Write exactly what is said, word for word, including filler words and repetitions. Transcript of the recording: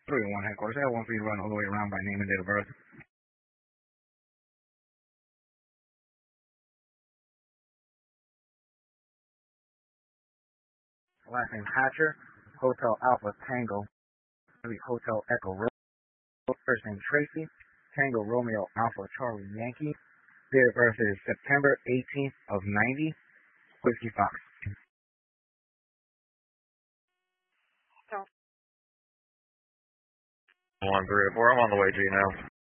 three one headquarters. I have one for you to run all the way around by name and date of birth. Last name Hatcher, Hotel Alpha Tango, Hotel Echo Romeo. First name Tracy, Tango Romeo Alpha Charlie Yankee. Date of birth is September eighteenth of ninety. Whiskey Fox. One three four. I'm on the way to you now.